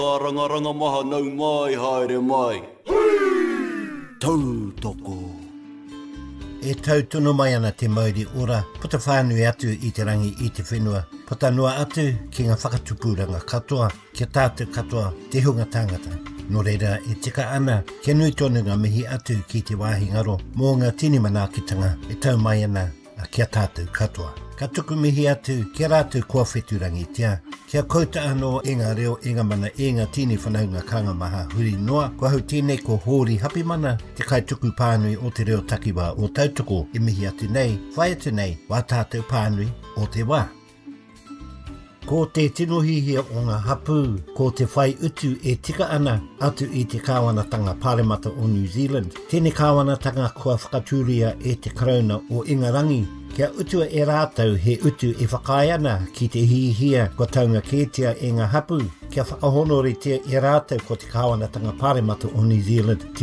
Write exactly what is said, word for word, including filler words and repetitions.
Rangaranga maha nau mai haere mai. Tau toko. E tau tunu mai ana te mauri ora, puta whānui atu i te rangi i te whenua. Puta noa atu ki ngā whakatupuranga katoa, ki tātou katoa, te hunga tangata. Nō reira e tika ana, kia nui tonu ngā mihi atu ki te wāhi ngaro, mō ngā tini manaakitanga e tau mai ana a kia tātou katoa. Ka tuku mihi atu, kia rātou kua wheturangi tia. Kia kouta anō e ngā reo e ngā mana e ngā tini whanaunga kanga maha huri noa. Kua hau tēnei ko hōri hapi mana, te kai tuku pānui o te reo takiwa o tautoko e mihi atu nei, whai atu nei, wā tātou pānui o te wā. Ko te tinohihia o ngā hapu, ko te whai utu e tika ana atu i te kāwanatanga Pāremata o New Zealand. Tēnei kāwanatanga kua whakaturia e te karauna o Ingarangi. Kia utua e rātau he utu e whakai ana ki te hihia kua taunga kētia e ngā hapu. Kia whakahonori te e rātau ko te kāwanatanga Pāremata o New Zealand.